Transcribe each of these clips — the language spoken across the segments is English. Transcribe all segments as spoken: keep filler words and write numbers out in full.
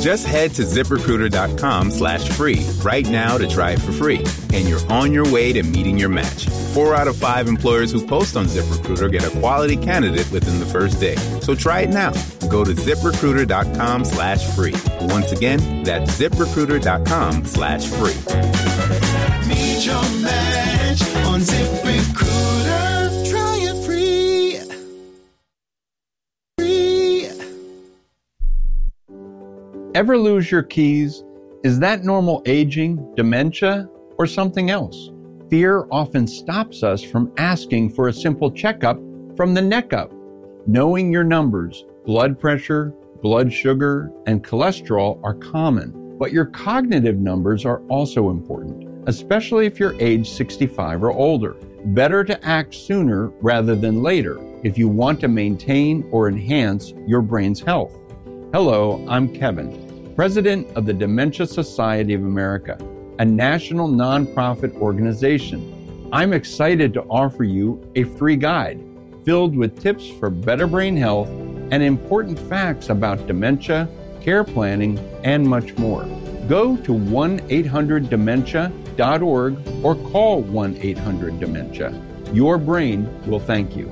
Just head to ZipRecruiter.com slash free right now to try it for free. And you're on your way to meeting your match. Four out of five employers who post on ZipRecruiter get a quality candidate within the first day. So try it now. Go to ZipRecruiter.com slash free. Once again, that's ZipRecruiter.com slash free. Meet your match on ZipRecruiter. Try it free. Free. Ever lose your keys? Is that normal aging, dementia, or something else? Fear often stops us from asking for a simple checkup from the neck up. Knowing your numbers, blood pressure, blood sugar, and cholesterol are common, but your cognitive numbers are also important, especially if you're age sixty-five or older. Better to act sooner rather than later if you want to maintain or enhance your brain's health. Hello, I'm Kevin, President of the Dementia Society of America, a national nonprofit organization. I'm excited to offer you a free guide filled with tips for better brain health and important facts about dementia, care planning, and much more. Go to one eight hundred dementia dot org or call one eight hundred dementia. Your brain will thank you.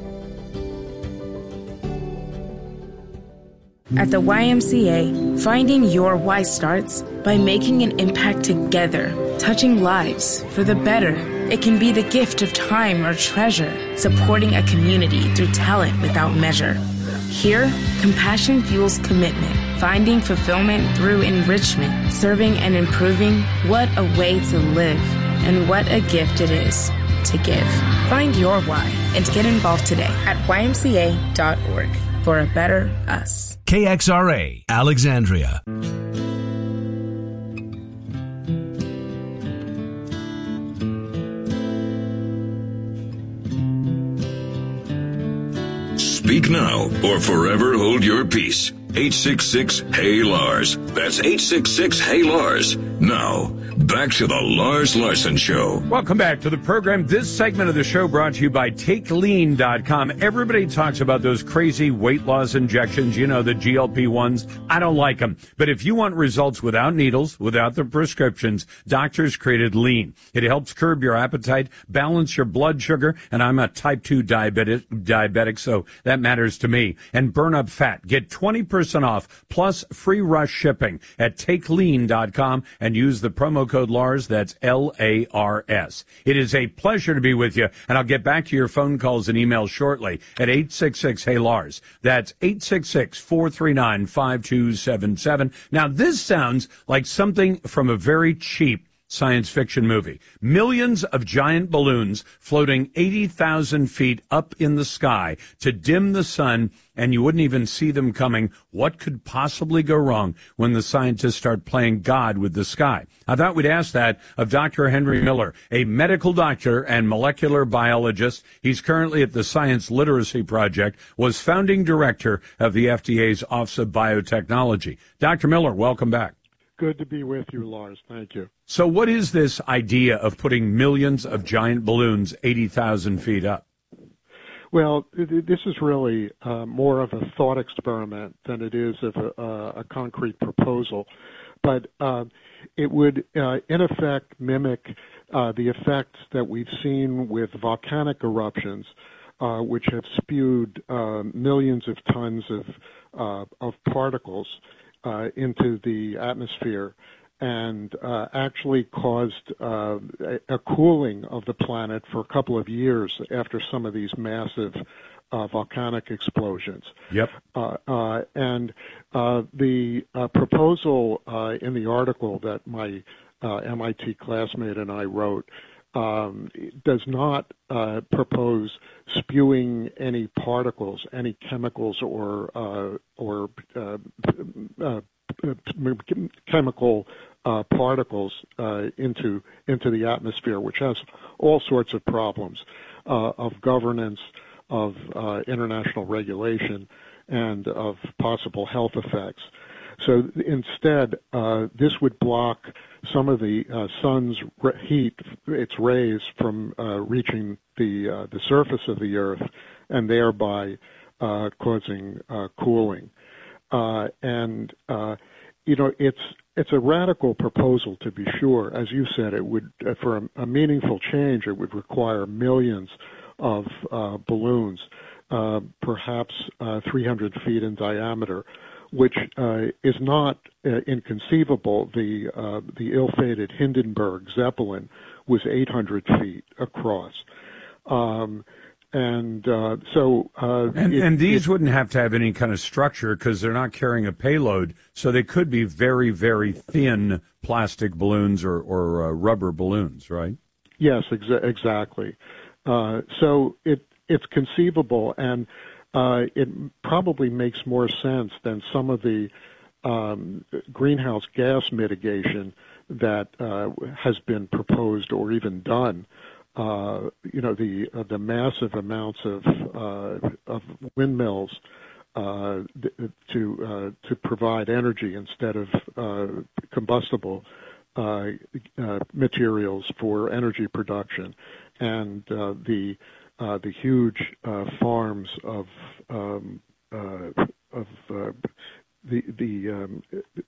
At the Y M C A, finding your why starts by making an impact together, touching lives for the better. It can be the gift of time or treasure, supporting a community through talent without measure. Here, compassion fuels commitment, finding fulfillment through enrichment, serving and improving. What a way to live, and what a gift it is to give. Find your why and get involved today at Y M C A dot org for a better us. K X R A, Alexandria. Speak now or forever hold your peace. eight six six, Hey Lars. That's eight six six, Hey Lars. Now, back to the Lars Larson Show. Welcome back to the program. This segment of the show brought to you by Take Lean dot com. Everybody talks about those crazy weight loss injections, you know, the G L P ones. I don't like them. But if you want results without needles, without the prescriptions, doctors created Lean. It helps curb your appetite, balance your blood sugar, and I'm a type two diabetic, diabetic, so that matters to me, and burn up fat. Get twenty percent off plus free rush shipping at Take Lean dot com and use the promo code Lars. That's L A R S. It is a pleasure to be with you, and I'll get back to your phone calls and emails shortly at eight six six, Hey Lars. That's eight six six, four three nine, five two seven seven. Now, this sounds like something from a very cheap science fiction movie. Millions of giant balloons floating eighty thousand feet up in the sky to dim the sun, and you wouldn't even see them coming. What could possibly go wrong when the scientists start playing God with the sky? I thought we'd ask that of Doctor Henry Miller, a medical doctor and molecular biologist. He's currently at the Science Literacy Project, was founding director of the F D A's Office of Biotechnology. Doctor Miller, welcome back. Good to be with you, Lars. Thank you. So what is this idea of putting millions of giant balloons eighty thousand feet up? Well, this is really uh, more of a thought experiment than it is of a, uh, a concrete proposal. But uh, it would, uh, in effect, mimic uh, the effects that we've seen with volcanic eruptions, uh, which have spewed uh, millions of tons of, uh, of particles uh, into the atmosphere, and uh, actually caused uh, a, a cooling of the planet for a couple of years after some of these massive uh, volcanic explosions. Yep. Uh, uh, and uh, the uh, proposal uh, in the article that my uh, M I T classmate and I wrote um, does not uh, propose spewing any particles, any chemicals or uh, or uh, uh, chemical uh, particles uh, into into the atmosphere, which has all sorts of problems uh, of governance, of uh, international regulation, and of possible health effects. So instead, uh, this would block some of the uh, sun's heat, its rays, from uh, reaching the uh, the surface of the Earth, and thereby uh, causing uh, cooling. Uh, and uh, you know, it's it's a radical proposal to be sure. As you said, it would uh, for a, a meaningful change, it would require millions of uh, balloons, uh, perhaps uh, three hundred feet in diameter, which uh, is not uh, inconceivable. The uh, the ill-fated Hindenburg Zeppelin was eight hundred feet across. Um, And uh, so, uh, and, it, and these it, wouldn't have to have any kind of structure because they're not carrying a payload. So they could be very, very thin plastic balloons or, or uh, rubber balloons, right? Yes, exa- exactly. Uh, so it it's conceivable, and uh, it probably makes more sense than some of the um, greenhouse gas mitigation that uh, has been proposed or even done. Uh, you know, the uh, the massive amounts of uh, of windmills uh, th- to uh, to provide energy instead of uh, combustible uh, uh, materials for energy production, and uh, the uh, the huge uh, farms of um, uh, of uh, the the um,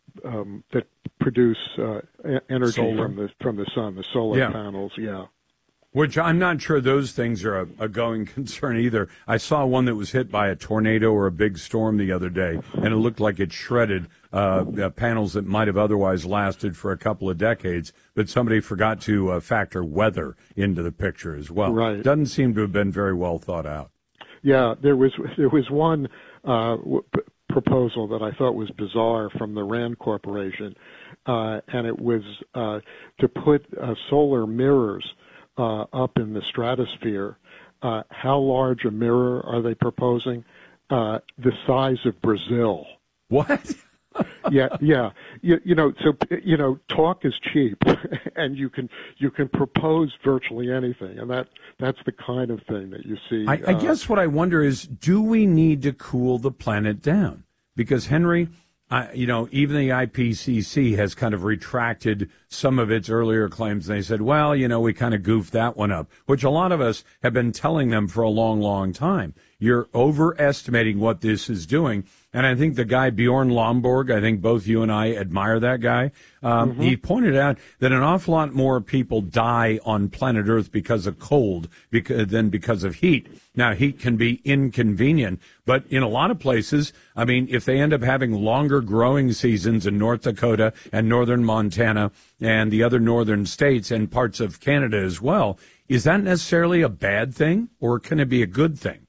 um, that produce uh, energy solar. from the from the sun, the solar Yeah. panels, yeah. Which I'm not sure those things are a, a going concern either. I saw one that was hit by a tornado or a big storm the other day, and it looked like it shredded uh, uh, panels that might have otherwise lasted for a couple of decades, but somebody forgot to uh, factor weather into the picture as well. Right. Doesn't seem to have been very well thought out. Yeah, there was there was one uh, w- p- proposal that I thought was bizarre from the Rand Corporation, uh, and it was uh, to put uh, solar mirrors Uh, up in the stratosphere. Uh, how large a mirror are they proposing? Uh, the size of Brazil. What? yeah, yeah. You, you know, so you know, talk is cheap, and you can you can propose virtually anything, and that that's the kind of thing that you see. I, I uh, guess what I wonder is, do we need to cool the planet down? Because Henry, I, you know, even the I P C C has kind of retracted some of its earlier claims. They said, well, you know, we kind of goofed that one up, which a lot of us have been telling them for a long, long time. You're overestimating what this is doing. And I think the guy, Bjorn Lomborg, I think both you and I admire that guy. Um, mm-hmm. He pointed out that an awful lot more people die on planet Earth because of cold because, than because of heat. Now, heat can be inconvenient, but in a lot of places, I mean, if they end up having longer growing seasons in North Dakota and northern Montana and the other northern states and parts of Canada as well, is that necessarily a bad thing, or can it be a good thing?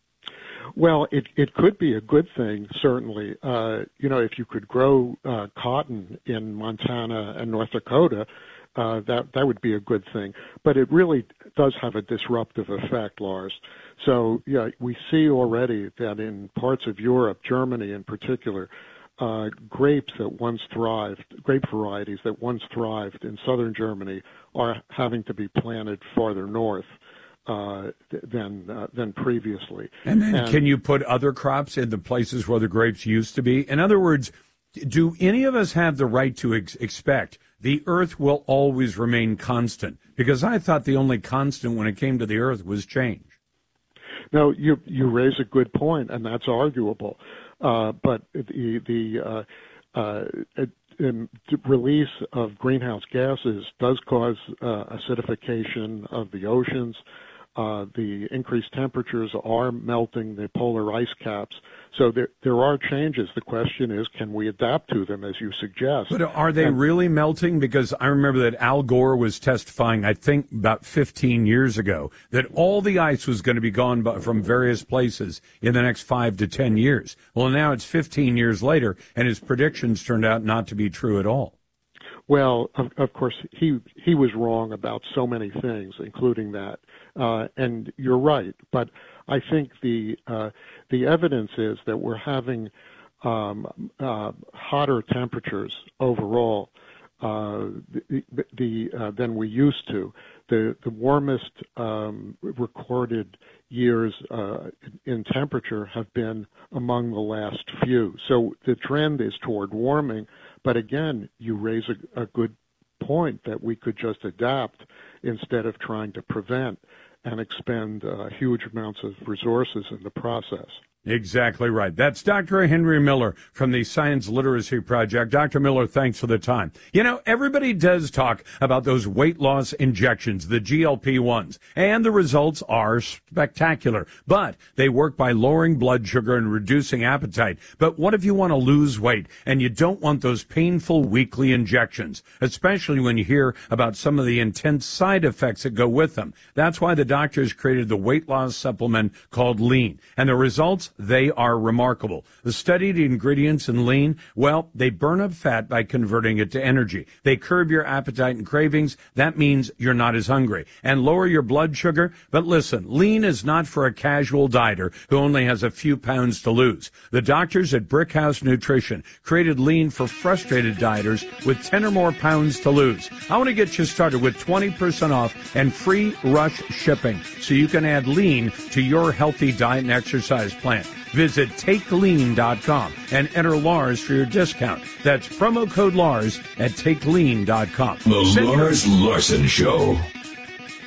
Well, it it could be a good thing, certainly. Uh, you know, if you could grow uh, cotton in Montana and North Dakota, uh, that that would be a good thing. But it really does have a disruptive effect, Lars. So, yeah, we see already that in parts of Europe, Germany in particular, uh, grapes that once thrived, grape varieties that once thrived in southern Germany are having to be planted farther north uh, than uh, than previously. And then and, can you put other crops in the places where the grapes used to be? In other words, do any of us have the right to ex- expect the earth will always remain constant? Because I thought the only constant when it came to the earth was change. No, you you raise a good point, and that's arguable. Uh, but the the uh, uh, um, release of greenhouse gases does cause uh, acidification of the oceans. Uh, the increased temperatures are melting the polar ice caps. So there there are changes. The question is, can we adapt to them, as you suggest? But are they and, really melting? Because I remember that Al Gore was testifying, I think, about fifteen years ago, that all the ice was going to be gone from various places in the next five to ten years. Well, now it's fifteen years later, and his predictions turned out not to be true at all. Well, of, of course, he he was wrong about so many things, including that. Uh, and you're right, but I think the uh, the evidence is that we're having um, uh, hotter temperatures overall uh, the, the, uh, than we used to. The the warmest um, recorded years uh, in temperature have been among the last few. So the trend is toward warming. But again, you raise a, a good point that we could just adapt instead of trying to prevent and expend uh, huge amounts of resources in the process. Exactly right. That's Doctor Henry Miller from the Science Literacy Project. Doctor Miller, thanks for the time. You know, everybody does talk about those weight loss injections, the G L P ones, and the results are spectacular. But they work by lowering blood sugar and reducing appetite. But what if you want to lose weight and you don't want those painful weekly injections, especially when you hear about some of the intense side effects that go with them? That's why the doctors created the weight loss supplement called Lean. And the results, they are remarkable. The studied ingredients in Lean, well, they burn up fat by converting it to energy. They curb your appetite and cravings. That means you're not as hungry. And lower your blood sugar. But listen, Lean is not for a casual dieter who only has a few pounds to lose. The doctors at Brickhouse Nutrition created Lean for frustrated dieters with ten or more pounds to lose. I want to get you started with twenty percent off and free rush shipping so you can add Lean to your healthy diet and exercise plan. Visit take lean dot com and enter Lars for your discount. That's promo code Lars at take lean dot com. The Lars Larson Show.